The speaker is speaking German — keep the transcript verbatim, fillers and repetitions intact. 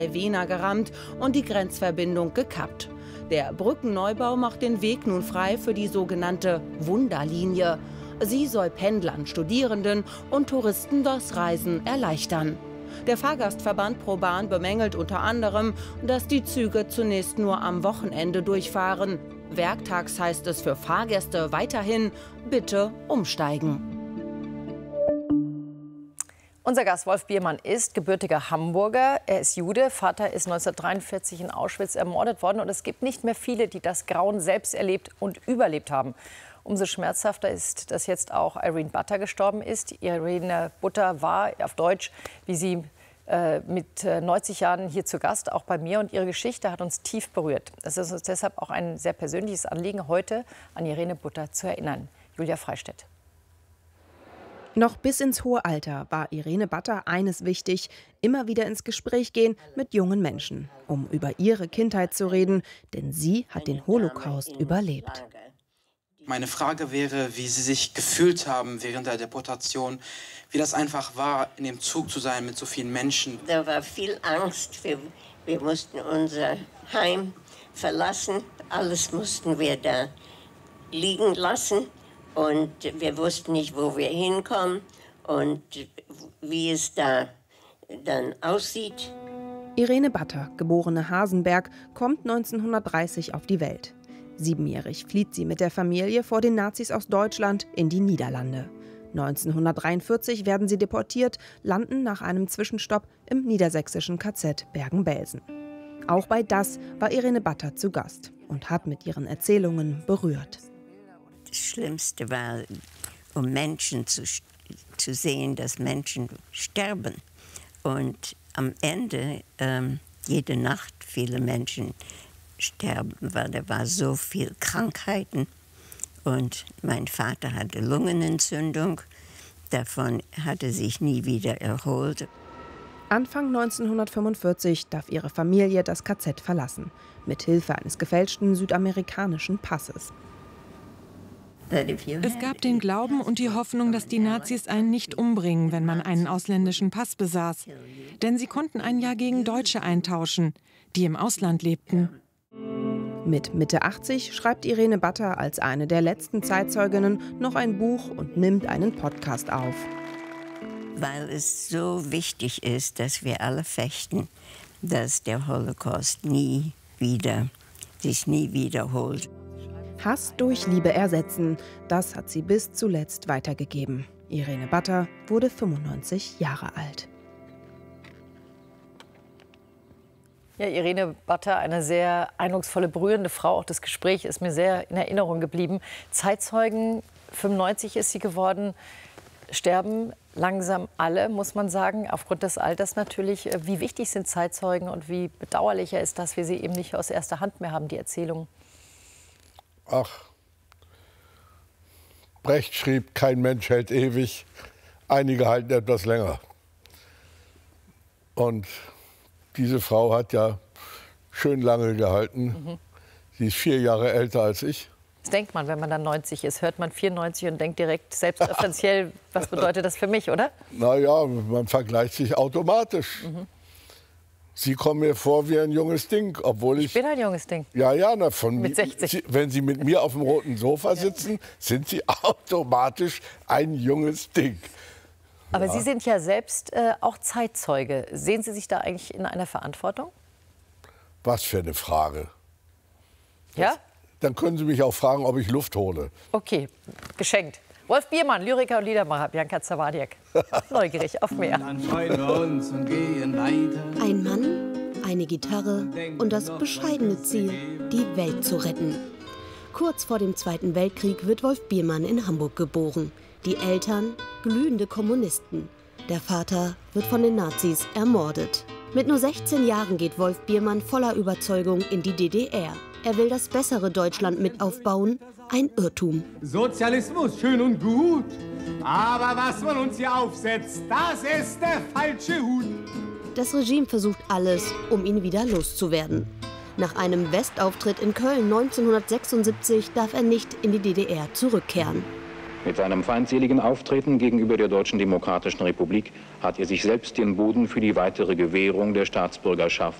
Wena gerammt und die Grenzverbindung gekappt. Der Brückenneubau macht den Weg nun frei für die sogenannte Wunderlinie. Sie soll Pendlern, Studierenden und Touristen das Reisen erleichtern. Der Fahrgastverband ProBahn bemängelt unter anderem, dass die Züge zunächst nur am Wochenende durchfahren. Werktags heißt es für Fahrgäste weiterhin, bitte umsteigen. Unser Gast Wolf Biermann ist gebürtiger Hamburger. Er ist Jude. Vater ist neunzehnhundertdreiundvierzig in Auschwitz ermordet worden. Und es gibt nicht mehr viele, die das Grauen selbst erlebt und überlebt haben. Umso schmerzhafter ist, dass jetzt auch Irene Butter gestorben ist. Irene Butter war auf Deutsch, wie sie äh, mit neunzig Jahren hier zu Gast, auch bei mir. Und ihre Geschichte hat uns tief berührt. Es ist uns deshalb auch ein sehr persönliches Anliegen, heute an Irene Butter zu erinnern. Julia Freistedt. Noch bis ins hohe Alter war Irene Butter eines wichtig: immer wieder ins Gespräch gehen mit jungen Menschen, um über ihre Kindheit zu reden, denn sie hat den Holocaust überlebt. Meine Frage wäre, wie Sie sich gefühlt haben während der Deportation, wie das einfach war, in dem Zug zu sein mit so vielen Menschen. Da war viel Angst, wir, wir mussten unser Heim verlassen, alles mussten wir da liegen lassen. Und wir wussten nicht, wo wir hinkommen und wie es da dann aussieht. Irene Butter, geborene Hasenberg, kommt neunzehnhundertdreißig auf die Welt. Siebenjährig flieht sie mit der Familie vor den Nazis aus Deutschland in die Niederlande. neunzehnhundertdreiundvierzig werden sie deportiert, landen nach einem Zwischenstopp im niedersächsischen K Z Bergen-Belsen. Auch bei Das war Irene Butter zu Gast und hat mit ihren Erzählungen berührt. Das Schlimmste war, um Menschen zu, zu sehen, dass Menschen sterben. Und am Ende, ähm, jede Nacht, viele Menschen sterben, weil da war so viel Krankheiten. Und mein Vater hatte Lungenentzündung. Davon hatte er sich nie wieder erholt. Anfang neunzehnhundertfünfundvierzig darf ihre Familie das K Z verlassen, mit Hilfe eines gefälschten südamerikanischen Passes. Es gab den Glauben und die Hoffnung, dass die Nazis einen nicht umbringen, wenn man einen ausländischen Pass besaß. Denn sie konnten einen ja gegen Deutsche eintauschen, die im Ausland lebten. Mit Mitte achtzig schreibt Irene Butter als eine der letzten Zeitzeuginnen noch ein Buch und nimmt einen Podcast auf. Weil es so wichtig ist, dass wir alle fechten, dass der Holocaust nie wieder, sich nie wiederholt. Hass durch Liebe ersetzen, das hat sie bis zuletzt weitergegeben. Irene Butter wurde fünfundneunzig Jahre alt. Ja, Irene Butter, eine sehr eindrucksvolle, berührende Frau. Auch das Gespräch ist mir sehr in Erinnerung geblieben. Zeitzeugen, fünfundneunzig ist sie geworden, sterben langsam alle, muss man sagen, aufgrund des Alters natürlich. Wie wichtig sind Zeitzeugen und wie bedauerlicher ist, dass wir sie eben nicht aus erster Hand mehr haben, die Erzählungen? Ach, Brecht schrieb, kein Mensch hält ewig, einige halten etwas länger. Und diese Frau hat ja schön lange gehalten. Mhm. Sie ist vier Jahre älter als ich. Das denkt man, wenn man dann neunzig ist. Hört man vierundneunzig und denkt direkt selbstreferenziell, was bedeutet das für mich, oder? Na ja, man vergleicht sich automatisch. Mhm. Sie kommen mir vor wie ein junges Ding, obwohl ich... Ich bin ein junges Ding. Ja, ja, na, von mit sechzig. Sie, wenn Sie mit mir auf dem roten Sofa sitzen, sind Sie automatisch ein junges Ding. Aber ja. Sie sind ja selbst äh, auch Zeitzeuge. Sehen Sie sich da eigentlich in einer Verantwortung? Was für eine Frage. Ja? Das, dann können Sie mich auch fragen, ob ich Luft hole. Okay, geschenkt. Wolf Biermann, Lyriker und Liedermacher, Bianca Zawadiak. Neugierig auf mehr. Dann freuen wir uns und gehen weiter. Ein Mann, eine Gitarre und das bescheidene Ziel, die Welt zu retten. Kurz vor dem Zweiten Weltkrieg wird Wolf Biermann in Hamburg geboren. Die Eltern glühende Kommunisten. Der Vater wird von den Nazis ermordet. Mit nur sechzehn Jahren geht Wolf Biermann voller Überzeugung in die D D R. Er will das bessere Deutschland mit aufbauen. Ein Irrtum. Sozialismus, schön und gut. Aber was man uns hier aufsetzt, das ist der falsche Hut. Das Regime versucht alles, um ihn wieder loszuwerden. Nach einem Westauftritt in Köln neunzehnhundertsechsundsiebzig darf er nicht in die D D R zurückkehren. Mit seinem feindseligen Auftreten gegenüber der Deutschen Demokratischen Republik hat er sich selbst den Boden für die weitere Gewährung der Staatsbürgerschaft